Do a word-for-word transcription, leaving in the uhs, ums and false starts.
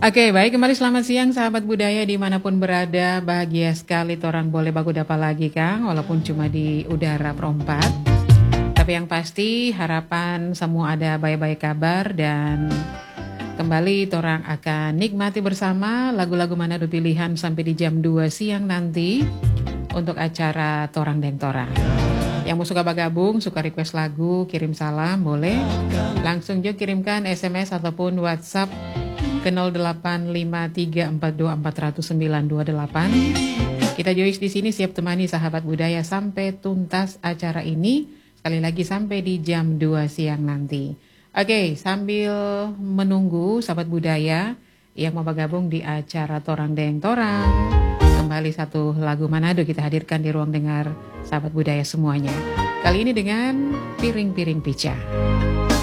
Oke, baik, kembali selamat siang sahabat budaya dimanapun berada. Bahagia sekali torang boleh baku dapa lagi Kang, walaupun cuma di udara perompat. Tapi yang pasti harapan semua ada baik-baik kabar dan kembali torang akan nikmati bersama lagu-lagu Manado pilihan sampai di jam dua siang nanti untuk acara Torang Deng Torang. Yang mau suka bergabung, suka request lagu, kirim salam boleh. Langsung juga kirimkan S M S ataupun WhatsApp ke nol delapan lima tiga empat dua empat nol sembilan dua delapan. Kita Joyce di sini siap temani sahabat budaya sampai tuntas acara ini. Sekali lagi sampai di jam dua siang nanti. Oke, sambil menunggu sahabat budaya yang mau bergabung di acara Torang Deng Torang, kembali satu lagu Manado kita hadirkan di ruang dengar sahabat budaya semuanya. Kali ini dengan Piring-Piring Pica.